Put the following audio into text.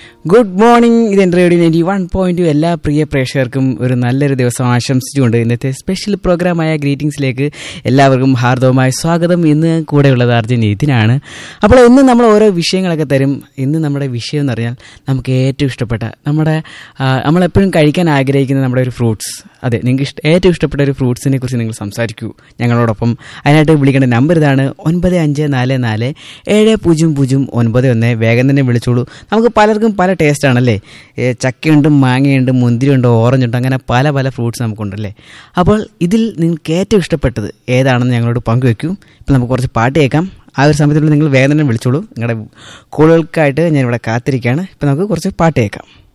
Good morning. ഇത് എൻ്റെ radio 91.2 എല്ലാ പ്രിയ പ്രേക്ഷകർക്കും ഒരു നല്ലൊരു ദിവസം ആശംസിച്ചുകൊണ്ട് ഇന്നത്തെ സ്പെഷ്യൽ പ്രോഗ്രാമായ ഗ്രീറ്റിംഗ്സിലേക്ക് എല്ലാവർക്കും ഹാർദവമായ സ്വാഗതം. ഇന്ന് കൂടെയുള്ളത് അർജുൻ നിതിനാണ്. അപ്പോൾ ഇന്ന് നമ്മൾ ഓരോ വിഷയങ്ങളൊക്കെ തരും. ഇന്ന് നമ്മുടെ വിഷയം എന്ന് പറഞ്ഞാൽ നമുക്ക് ഏറ്റവും ഇഷ്ടപ്പെട്ട നമ്മളെപ്പോഴും കഴിക്കാൻ ആഗ്രഹിക്കുന്ന നമ്മുടെ ഒരു ഫ്രൂട്ട്സ്, അതെ നിങ്ങൾക്ക് ഏറ്റവും ഇഷ്ടപ്പെട്ട ഒരു ഫ്രൂട്ട്സിനെ കുറിച്ച് നിങ്ങൾ സംസാരിക്കൂ ഞങ്ങളോടൊപ്പം. അതിനായിട്ട് വിളിക്കേണ്ട നമ്പർ ഇതാണ് 9544700091. വേഗം തന്നെ വിളിച്ചോളൂ. നമുക്ക് പലർക്കും പല ടേസ്റ്റ് ആണല്ലേ. ചക്കയുണ്ട്, മാങ്ങയുണ്ട്, മുന്തിരിയുണ്ട്, ഓറഞ്ചുണ്ട്, അങ്ങനെ പല പല ഫ്രൂട്ട്സ് നമുക്കുണ്ടല്ലേ. അപ്പോൾ ഇതിൽ നിങ്ങൾക്ക് ഏറ്റവും ഇഷ്ടപ്പെട്ടത് ഏതാണെന്ന് ഞങ്ങളോട് പങ്കുവെക്കൂ. ഇപ്പോൾ നമുക്ക് കുറച്ച് പാട്ട് കേൾക്കാം. ആ ഒരു സമയത്തുള്ള നിങ്ങൾ വേഗം തന്നെ വിളിച്ചോളൂ. നിങ്ങളുടെ കോളുകൾക്കായിട്ട് ഞാനിവിടെ കാത്തിരിക്കുകയാണ്. ഇപ്പോൾ നമുക്ക് കുറച്ച് പാട്ട് കേൾക്കാം.